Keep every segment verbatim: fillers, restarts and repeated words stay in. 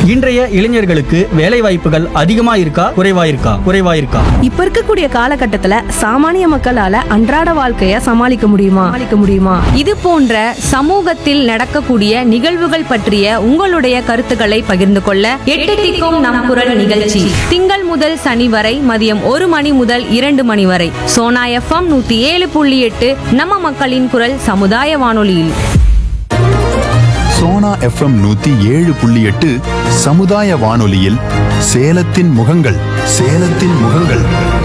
இன்றைய இளைஞர்களுக்கு வேலை வாய்ப்புகள் அதிகமா இருக்கா குறைவா இருக்கா குறைவா இருக்கா இப்ப இருக்கக்கூடிய காலகட்டத்துல சாமானிய மக்களால அன்றாட வாழ்க்கைய சமாளிக்க முடியுமா சமாளிக்க முடியுமா இது போன்ற சமூகத்தில் நடக்கக்கூடிய நிகழ்வுகள் பற்றிய உங்களுடைய கருத்துக்களை பகிர்ந்து கொள்ள எட்டு திக்கும் நம் குரல் நிகழ்ச்சி திங்கள் முதல் சனி வரை மதியம் ஒரு மணி முதல் இரண்டு மணி வரை சோனா எஃப்எம் நூத்தி ஏழு புள்ளி எட்டு நம்ம மக்களின் குரல் சமுதாய வானொலியில். சோனா எஃப்எம் நூத்தி ஏழு புள்ளி எட்டு சமுதாய வானொலியில் சேலத்தின் முகங்கள் சேலத்தின் முகங்கள்.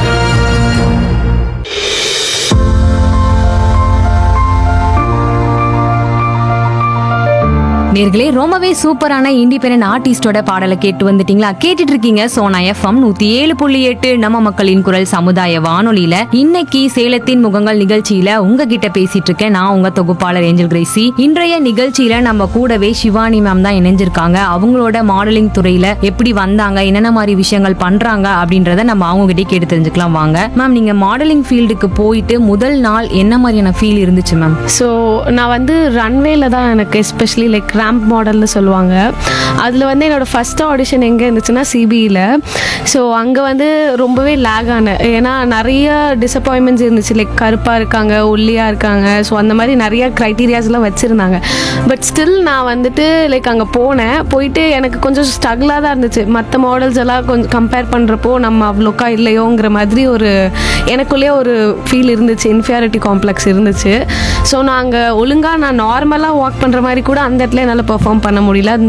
நேர்களே ரொம்பவே சூப்பரான இண்டிபெண்டன்ட் ஆர்டிஸ்டோட பாடலை கேட்டு வந்துட்டீங்களா? கேட்டுட்டு இருக்கீங்க சோனா எஃப்எம் நூத்தி ஏழு புள்ளி எட்டு நம்ம மக்களின் குரல் சமுதாய வானொலியில. இன்னைக்கு சேலத்தின் முகங்கள் நிகழ்ச்சியில உங்ககிட்ட பேசிட்டு இருக்கேன் நான் உங்க தொகுப்பாளர் ஏஞ்சல் கிரேசி. இன்றைய நிகழ்ச்சியில நம்ம கூடவே சிவானி மேம் தான் இணைஞ்சிருக்காங்க. அவங்களோட மாடலிங் துறையில எப்படி வந்தாங்க, என்னென்ன மாதிரி விஷயங்கள் பண்றாங்க அப்படின்றத நம்ம அவங்க கிட்டே கேட்டு தெரிஞ்சுக்கலாம். வாங்க மேம், நீங்க மாடலிங் ஃபீல்டுக்கு போயிட்டு முதல் நாள் என்ன மாதிரியான ஃபீல் இருந்துச்சு மேம்? ஸோ நான் வந்து ரன்வேல தான் எனக்கு எஸ்பெஷலி லைக் ரேம்ப் மாடல்னு சொல்லுவாங்க. அதில் வந்து என்னோடய ஃபஸ்ட் ஆடிஷன் எங்கே இருந்துச்சுன்னா சிபிஇயில். ஸோ அங்கே வந்து ரொம்பவே லேக் ஆனேன். ஏன்னா நிறைய டிசப்பாயின்மெண்ட்ஸ் இருந்துச்சு. லைக் கருப்பாக இருக்காங்க, ஒல்லியாக இருக்காங்க. ஸோ அந்த மாதிரி நிறைய க்ரைட்டீரியாஸ்லாம் வச்சுருந்தாங்க. பட் ஸ்டில் நான் வந்துட்டு லைக் அங்கே போனேன். போயிட்டு எனக்கு கொஞ்சம் ஸ்ட்ரகிளாக தான் இருந்துச்சு. மற்ற மாடல்ஸ் எல்லாம் கொஞ்சம் கம்பேர் பண்ணுறப்போ நம்ம அவ்வளோக்கா இல்லையோங்கிற மாதிரி ஒரு எனக்குள்ளேயே ஒரு ஃபீல் இருந்துச்சு. இன்ஃபீரியாரிட்டி காம்ப்ளெக்ஸ் இருந்துச்சு. ஸோ நான் அங்கே ஒழுங்காக நான் நார்மலாக வாக் பண்ணுற மாதிரி கூட அந்த இடத்துல என்னால் பெர்ஃபார்ம் பண்ண முடியல.